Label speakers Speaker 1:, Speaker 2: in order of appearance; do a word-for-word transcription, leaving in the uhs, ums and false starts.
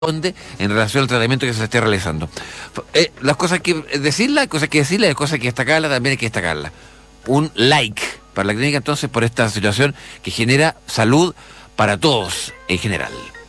Speaker 1: corresponde en relación al tratamiento que se esté realizando. Eh, las cosas que decirlas, cosas que decirlas, las cosas que destacarlas, también hay que destacarlas. Un like para la clínica entonces por esta situación que genera salud para todos en general.